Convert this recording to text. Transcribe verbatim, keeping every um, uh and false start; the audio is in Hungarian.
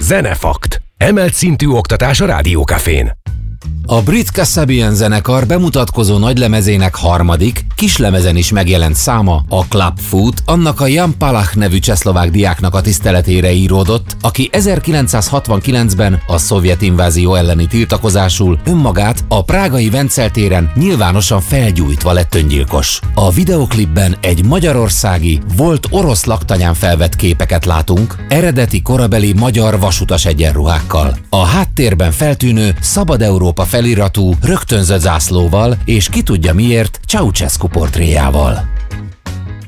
Zenefakt. Emelt szintű oktatás a Rádiókafén. A brit Kasabian zenekar bemutatkozó nagylemezének harmadik, kislemezen is megjelent száma, a Club Foot, annak a Jan Palach nevű csehszlovák diáknak a tiszteletére íródott, aki ezerkilencszázhatvankilencben a szovjet invázió elleni tiltakozásul önmagát a prágai Vencel téren nyilvánosan felgyújtva lett öngyilkos. A videoklipben egy magyarországi, volt orosz laktanyán felvett képeket látunk, eredeti korabeli magyar vasutas egyenruhákkal. A háttérben feltűnő Szabad Európa feliratú, rögtönzött zászlóval és ki tudja miért Ceausescu portréjával.